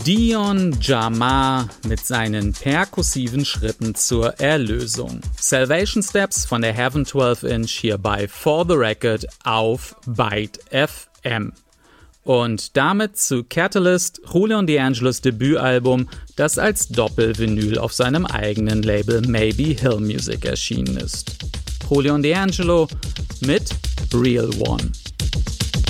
Dion Jamar mit seinen perkussiven Schritten zur Erlösung. Salvation Steps von der Heaven 12 Inch hier bei For the Record auf Byte FM. Und damit zu Catalyst, Julian D'Angelos Debütalbum, das als Doppelvinyl auf seinem eigenen Label Maybe Hill Music erschienen ist. Julian D'Angelo mit Real One.